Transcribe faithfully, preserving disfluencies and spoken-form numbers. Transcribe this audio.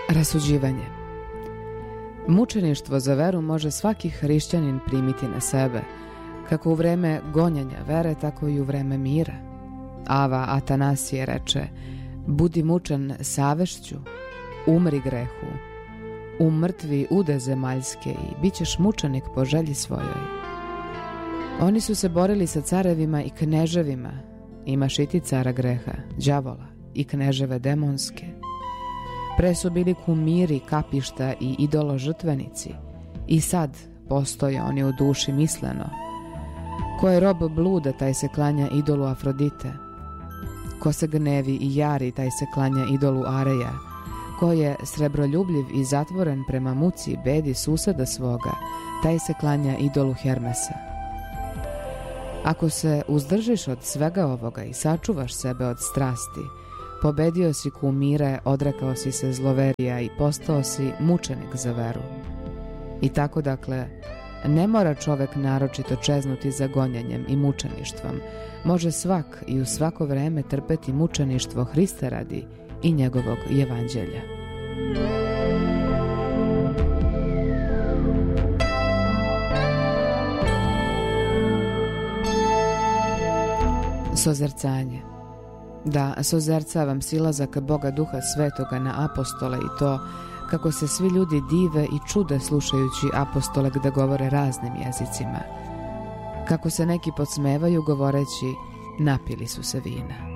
Rasuđivanje. Mučeništvo za veru može svaki hrišćanin primiti na sebe, kako u vreme gonjanja vere, tako i u vreme mira. Ava Atanasije reče: budi mučen savešću, umri grehu, umrtvi ude zemaljske i bit ćeš mučenik po želji svojoj. Oni su se borili sa carevima i kneževima, imaš i ti cara greha, đavola i kneževe demonske. Pre su bili kumiri, kapišta i idoložrtvenici, i sad postoje oni u duši misleno. Ko je rob bluda, taj se klanja idolu Afrodite. Ko se gnevi i jari, taj se klanja idolu Areja. Ko je srebroljubljiv i zatvoren prema muci i bedi suseda svoga, taj se klanja idolu Hermesa. Ako se uzdržiš od svega ovoga i sačuvaš sebe od strasti, pobedio si kumire, odrekao si se zloverija i postao si mučenik za veru. I tako, dakle, ne mora čovek naročito čeznuti za gonjenjem i mučeništvom. Može svak i u svako vreme trpeti mučeništvo Hrista radi i njegovog evanđelja. Sozercanje. Da sozercavam silazak Boga Duha Svetoga na apostole i to kako se svi ljudi dive i čude slušajući apostole da govore raznim jezicima. Kako se neki podsmevaju govoreći napili su se vina.